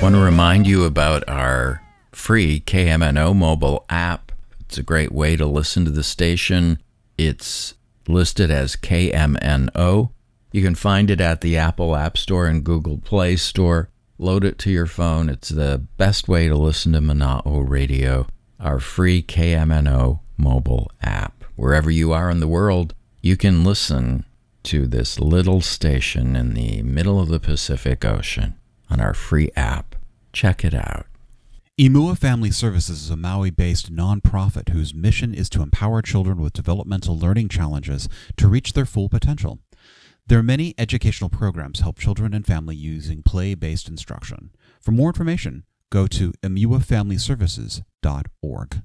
Want to remind you about our free KMNO mobile app. It's a great way to listen to the station. It's listed as KMNO. You can find it at the Apple App Store and Google Play Store. Load it to your phone. It's the best way to listen to Mana'o Radio, our free KMNO mobile app. Wherever you are in the world, you can listen to this little station in the middle of the Pacific Ocean on our free app. Check it out. Imua Family Services is a Maui-based nonprofit whose mission is to empower children with developmental learning challenges to reach their full potential. There are many educational programs help children and family using play-based instruction. For more information, go to imuafamilyservices.org.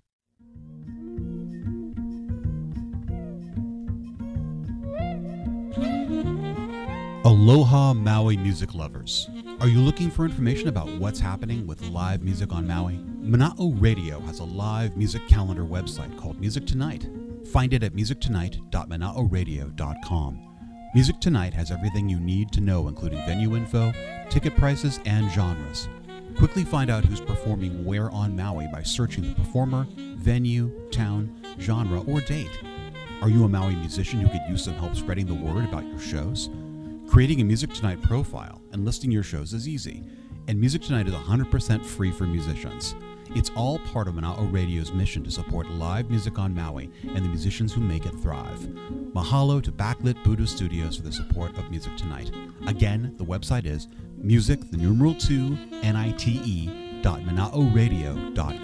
Aloha Maui music lovers. Are you looking for information about what's happening with live music on Maui? Mana'o Radio has a live music calendar website called Music Tonight. Find it at musictonight.manaoradio.com. Music Tonight has everything you need to know, including venue info, ticket prices, and genres. Quickly find out who's performing where on Maui by searching the performer, venue, town, genre, or date. Are you a Maui musician who could use some help spreading the word about your shows? Creating a Music Tonight profile and listing your shows is easy, and Music Tonight is 100% free for musicians. It's all part of Mana'o Radio's mission to support live music on Maui and the musicians who make it thrive. Mahalo to Backlit Buddha Studios for the support of Music Tonight. Again, the website is music, the numeral 2, NITE.manaoradio.com.